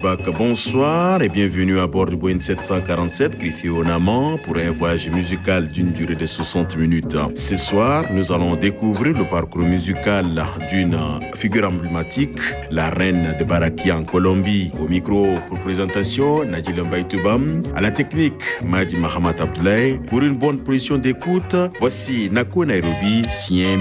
Bach, bonsoir et bienvenue à bord du Boeing 747 greffé au Naman pour un voyage musical d'une durée de 60 minutes. Ce soir, nous allons découvrir le parcours musical d'une figure emblématique, la reine de Baraki en Colombie. Au micro pour présentation, Nadji Lambaïtoubam. À la technique, Madi Mahamat Abdoulaye. Pour une bonne position d'écoute, voici Nako Nairobi, Sien